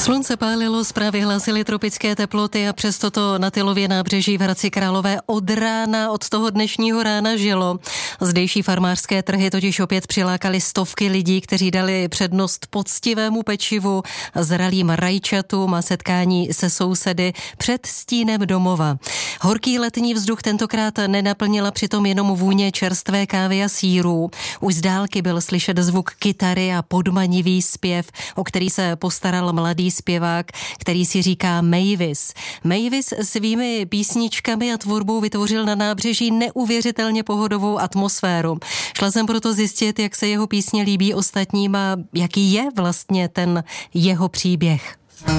Slunce pálilo, zprávy hlásily tropické teploty a přesto to na Tylově nábřeží v Hradci Králové od rána, od toho dnešního rána žilo. Zdejší farmářské trhy totiž opět přilákali stovky lidí, kteří dali přednost poctivému pečivu, zralým rajčatům a setkání se sousedy před stínem domova. Horký letní vzduch tentokrát nenaplnila přitom jenom vůně čerstvé kávy a sýrů. Už z dálky byl slyšet zvuk kytary a podmanivý zpěv, o který se postaral mladý zpěvák, který si říká Mavis. Mavis svými písničkami a tvorbou vytvořil na nábřeží neuvěřitelně pohodovou atmosféru. Šla jsem proto zjistit, jak se jeho písně líbí ostatním a jaký je vlastně ten jeho příběh.